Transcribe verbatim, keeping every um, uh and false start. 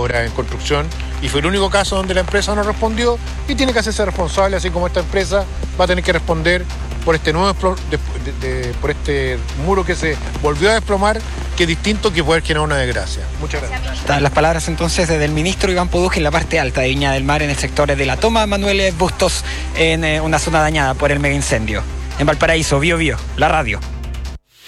obras en construcción y fue el único caso donde la empresa no respondió y tiene que hacerse responsable, así como esta empresa va a tener que responder por este nuevo de, de, de, por este muro que se volvió a desplomar, que es distinto que poder generar una desgracia. Muchas gracias. Están las palabras entonces del ministro Iván Poduje en la parte alta de Viña del Mar, en el sector de La Toma, Manuel Bustos, en eh, una zona dañada por el mega incendio. En Valparaíso, Bio Bio, la radio.